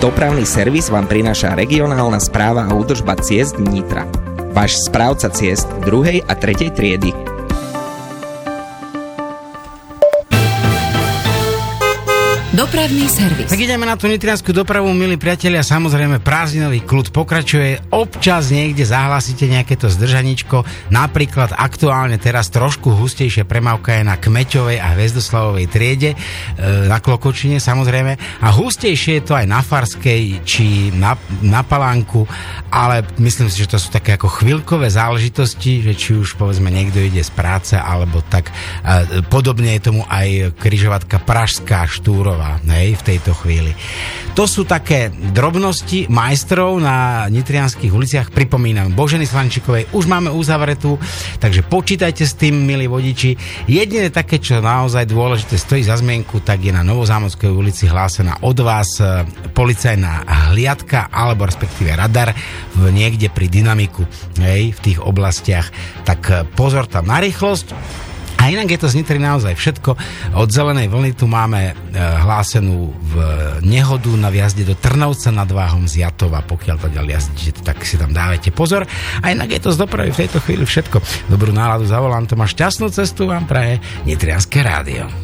Dopravný servis vám prináša regionálna správa a údržba ciest Nitra. Váš správca ciest 2. a 3. triedy. Dopravný servis. Tak ideme na tú nitriansku dopravu, milí priatelia. Samozrejme, prázdninový kľud pokračuje. Občas niekde zahlásite nejaké to zdržaničko. Napríklad aktuálne teraz trošku hustejšia premávka je na Kmeťovej a Hviezdoslavovej triede, na Klokočine samozrejme. A hustejšie je to aj na Farskej či na Palánku, ale myslím si, že to sú také ako chvíľkové záležitosti, že či už povedzme niekto ide z práce, alebo tak podobne je tomu aj križovatka Pražská Štúrova. V tejto chvíli. To sú také drobnosti majstrov na nitrianskych uliciach. Pripomínam, Boženy Slančikovej už máme uzavretú, takže počítajte s tým, milí vodiči. Jediné také, čo naozaj dôležité stojí za zmienku, tak je na Novozámodskej ulici hlásená od vás policajná hliadka, alebo respektíve radar niekde pri dynamiku, v tých oblastiach. Tak pozor tam na rýchlosť. A inak je to z Nitry naozaj všetko. Od Zelenej vlny tu máme hlásenú v nehodu na vjazde do Trnovca nad Váhom z Jatova. Pokiaľ to ďalej jazdíte, tak si tam dávajte pozor. A inak je to z dopravy v tejto chvíli všetko. Dobrú náladu za volantom a šťastnú cestu vám praje Nitrianske rádio.